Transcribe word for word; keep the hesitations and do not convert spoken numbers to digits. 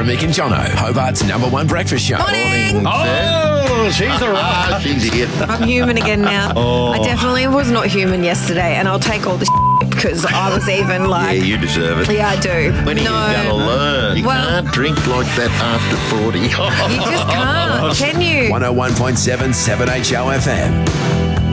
Mick and Jono, Hobart's number one breakfast show. Morning. Oh, she's a rock. She's here. I'm human again now. Oh. I definitely was not human yesterday, and I'll take all the shit because I was even Yeah, like, you deserve it. yeah, I do. When are no, you going to learn? You Well- can't drink like that after forty. you just can't, can you? one oh one point seven, seven H O F M.